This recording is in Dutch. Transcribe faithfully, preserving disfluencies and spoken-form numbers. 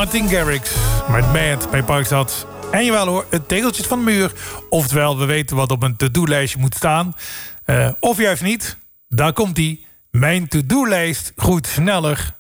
Martin Garrix met Mad bij Parkstad. En jawel hoor, het tegeltjes van de muur. Oftewel, we weten wat op een to-do-lijstje moet staan. Uh, of juist niet. Daar komt-ie. Mijn to-do-lijst groeit sneller